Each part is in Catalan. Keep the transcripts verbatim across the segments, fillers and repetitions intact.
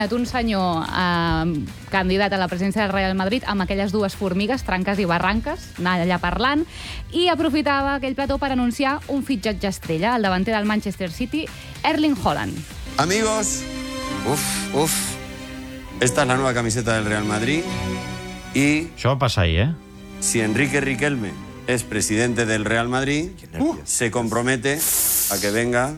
un senyor eh, candidat a la presidència del Real Madrid amb aquelles dues formigues, tranques i barranques, anava allà parlant, i aprofitava aquell plató per anunciar un fitxatge estrella, el davanter del Manchester City, Erling Haaland. Amigos, uf, uf, esta es la nueva camiseta del Real Madrid y... Això va passar ahir, eh? Si Enrique Riquelme es presidente del Real Madrid, uh, se compromete a que venga...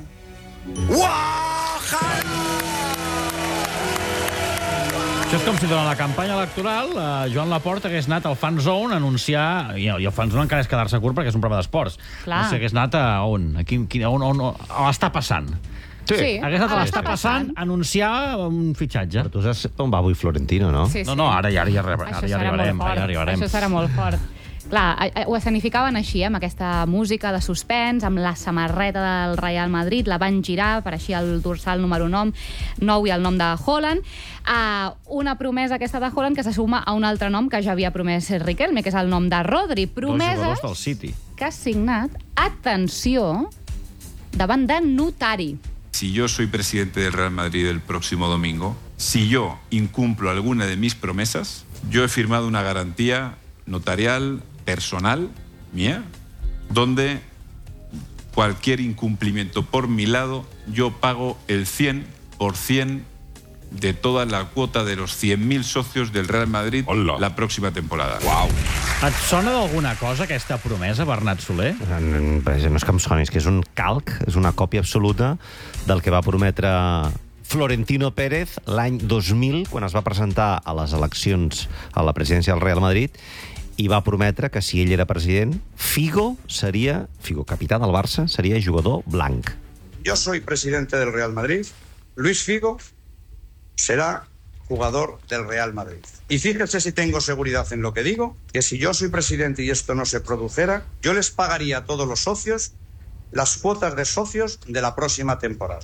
Això és com si durant la campanya electoral eh, Joan Laporta hagués anat al Fan Zone a anunciar... I, i el Fan Zone encara és quedar-se curt perquè és un programa d'esports. No sé, hagués anat a on? A, quin, quin, on, on, on, on està passant. Sí, sí, hagués anat a l'està passant a anunciar un fitxatge. Però tu saps on va avui Florentino, no? Sí, sí. No, no, ara, ara, ja, ara, ara ja arribarem. Ara arribarem. Això serà molt fort. Clar, ho escenificaven així, amb aquesta música de suspens, amb la samarreta del Real Madrid, la van girar per així el dorsal número nou i el nom de Haaland. Uh, una promesa aquesta de Haaland que se suma a un altre nom que ja havia promès Riquelme, que és el nom de Rodri. Promeses del City. Que ha signat, atenció, davant de notari. Si yo soy presidente del Real Madrid el próximo domingo, si yo incumplo alguna de mis promesas, yo he firmado una garantía notarial personal mía, donde cualquier incumplimiento por mi lado, yo pago el cien por cien de toda la cuota de los cien mil socios del Real Madrid Hola. La próxima temporada. Wow. Et sona d'alguna cosa aquesta promesa, Bernat Soler? No és que em soni, és que és un calc, és una còpia absoluta del que va prometre Florentino Pérez l'any dos mil, quan es va presentar a les eleccions a la presidència del Real Madrid, i va prometre que si ell era president, Figo seria, Figo, capità del Barça, seria jugador blanc. Yo soy presidente del Real Madrid, Luis Figo será jugador del Real Madrid. Y fíjese si tengo seguridad en lo que digo, que si yo soy presidente y esto no se produjera, yo les pagaría a todos los socios las cuotas de socios de la próxima temporada.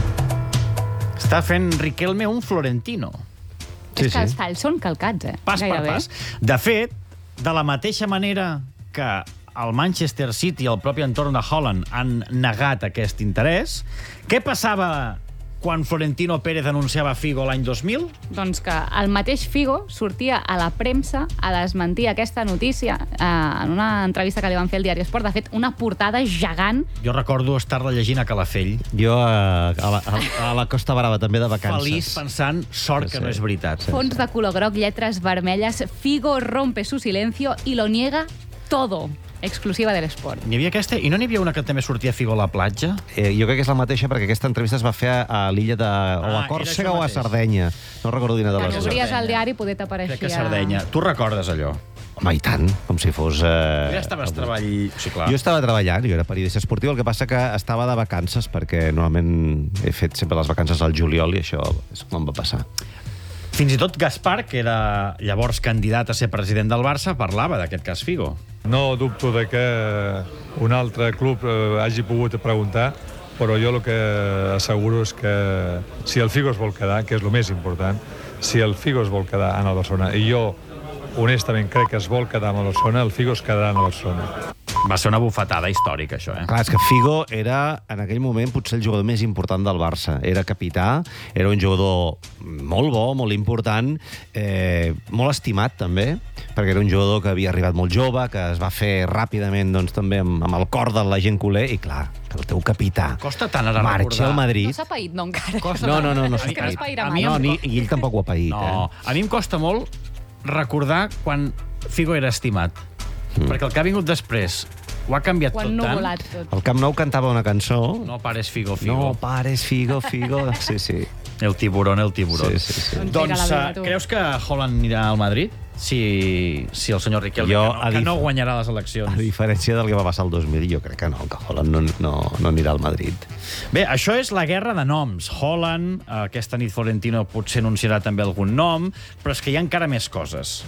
Està fent Riquelme un Florentino. Sí, és que els talls són calcats, eh? Pas per pas. De fet, de la mateixa manera que el Manchester City i el propi entorn de Haaland han negat aquest interès, què passava quan Florentino Pérez anunciava Figo l'any dos mil? Doncs que el mateix Figo sortia a la premsa a desmentir aquesta notícia eh, en una entrevista que li van fer al Diari Esport. De fet, una portada gegant. Jo recordo estar-la llegint a Calafell. Jo a, a, la, a la Costa Brava, també de vacances. Feliç pensant, sort que no és veritat. Fons de color groc, lletres vermelles, Figo rompe su silencio y lo niega todo. Exclusiva de l'esport. N'hi havia aquesta? I no n'hi havia una que també sortia Figo a la platja? Eh, jo crec que és la mateixa, perquè aquesta entrevista es va fer a, a l'illa de... Ah, o a Còrsega o a Sardenya. No recordo quina de les dues. Que obries al diari poder t'apareixia... Crec que Sardenya. Tu recordes allò? Home, i tant, com si fos... Eh... Ja estaves treballant... Sí, clar. Jo estava treballant, jo era periodista esportiu, el que passa que estava de vacances, perquè normalment he fet sempre les vacances al juliol i això és com em va passar. Fins i tot Gaspar, que era llavors candidat a ser president del Barça, parlava d'aquest cas Figo. No dubto de que un altre club eh, hagi pogut preguntar, però jo el que asseguro és que si el Figo es vol quedar, que és el més important, si el Figo es vol quedar a Barcelona, i jo honestament crec que es vol quedar a Barcelona, el Figo es quedarà a Barcelona. Va ser una bufetada històrica, això, eh? Clar, és que Figo era, en aquell moment, potser el jugador més important del Barça. Era capità, era un jugador molt bo, molt important, eh, molt estimat, també, perquè era un jugador que havia arribat molt jove, que es va fer ràpidament, doncs, també amb, amb el cor de la gent culer, i clar, que el teu capità costa tant ara marxi al Madrid... No s'ha paït, no, encara. No, no, no, no s'ha paït. paït. No, ni, I ell tampoc ho ha paït, no, eh? A mi em costa molt recordar quan Figo era estimat. Mm. Perquè el que ha vingut després ho ha canviat quan tot tant. Tot. El Camp Nou cantava una cançó... No pares Figo, Figo. No pares Figo, Figo... Sí, sí. El tiburón, el tiburón. Sí, sí, sí. Doncs, doncs uh, creus que Haaland anirà al Madrid? Si, si el senyor Riquelme, jo, que, no, que no guanyarà les eleccions. A diferència del que va passar el dos mil, jo crec que no, que Haaland no, no, no anirà al Madrid. Bé, això és la guerra de noms. Haaland, aquesta nit Florentino potser anunciarà també algun nom, però és que hi ha encara més coses.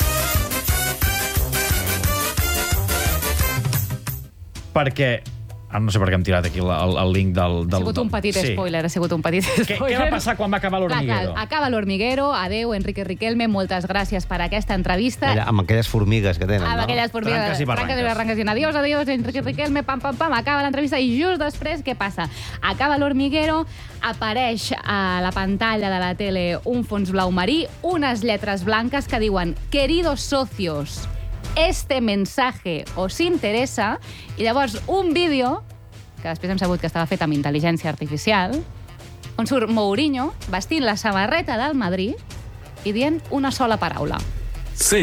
Perquè Ara no sé per què hem tirat aquí el, el, el link del... del Ha sigut un petit sí. spoiler, ha sigut un petit Què, spoiler. què va passar quan va acabar l'Hormiguero? Clar, acaba l'Hormiguero, adeu, Enrique Riquelme, moltes gràcies per aquesta entrevista. Allà, amb aquelles formigues que tenen, Amb no? aquelles formigues, Tranques i barranques. tranques i barranques. I adiós, adiós, Enrique Riquelme, pam, pam, pam, acaba l'entrevista i just després, què passa? Acaba l'Hormiguero, apareix a la pantalla de la tele un fons blau marí, unes lletres blanques que diuen «Queridos socios, este mensaje os interesa», i llavors un vídeo, que després hem sabut que estava fet amb intel·ligència artificial, on surt Mourinho vestint la samarreta del Madrid i dient una sola paraula. Sí.